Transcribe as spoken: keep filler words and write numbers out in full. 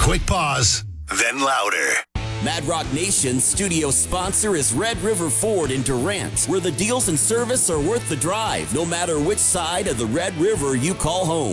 quick pause, then louder. Mad Rock Nation's studio sponsor is Red River Ford in Durant, where the deals and service are worth the drive, no matter which side of the Red River you call home.